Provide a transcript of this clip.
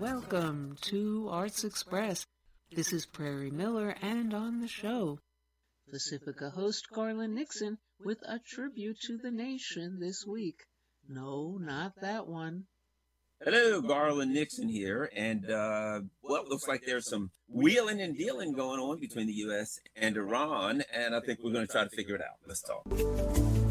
Welcome to Arts Express. This is Prairie Miller, and on the show, Pacifica host Garland Nixon with a tribute to the nation this week. No, not that one. Hello, Garland Nixon here, and it looks like there's some wheeling and dealing going on between the U.S. and Iran, and I think we're going to try to figure it out. Let's talk.